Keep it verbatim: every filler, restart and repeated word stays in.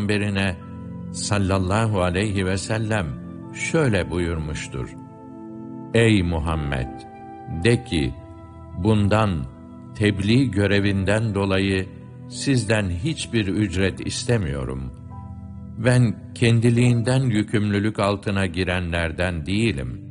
peygamberine sallallahu aleyhi ve sellem şöyle buyurmuştur: Ey Muhammed! De ki, bundan, tebliğ görevinden dolayı sizden hiçbir ücret istemiyorum. Ben kendiliğinden yükümlülük altına girenlerden değilim.